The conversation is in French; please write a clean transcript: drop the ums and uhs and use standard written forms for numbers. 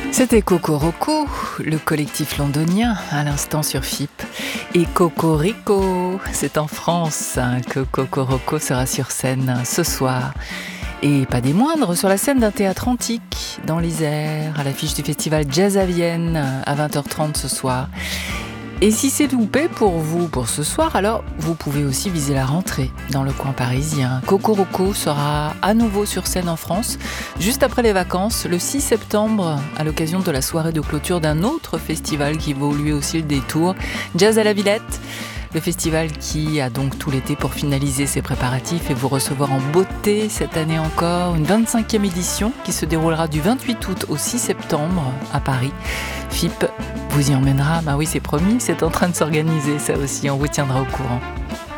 C'était Cocoroco, le collectif londonien, à l'instant sur FIP. Et Cocorico, c'est en France que Cocoroco sera sur scène ce soir. Et pas des moindres, sur la scène d'un théâtre antique, dans l'Isère, à l'affiche du festival Jazz à Vienne, à 20h30 ce soir. Et si c'est loupé pour vous pour ce soir, alors vous pouvez aussi viser la rentrée dans le coin parisien. Cocoroco sera à nouveau sur scène en France, juste après les vacances, le 6 septembre, à l'occasion de la soirée de clôture d'un autre festival qui vaut lui aussi le détour, Jazz à la Villette. Le festival qui a donc tout l'été pour finaliser ses préparatifs et vous recevoir en beauté cette année encore. Une 25e édition qui se déroulera du 28 août au 6 septembre à Paris. FIP vous y emmènera, bah oui c'est promis, c'est en train de s'organiser ça aussi, on vous tiendra au courant.